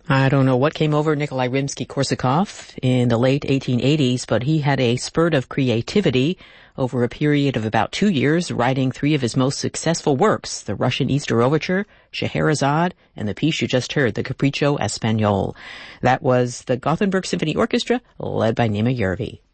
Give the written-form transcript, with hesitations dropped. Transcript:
I don't know what came over Nikolai Rimsky-Korsakov in the late 1880s, but he had a spurt of creativity over a period of about 2 years, writing 3 of his most successful works, the Russian Easter Overture, Scheherazade, and the piece you just heard, the Capriccio Espagnole. That was the Gothenburg Symphony Orchestra, led by Nima Järvi.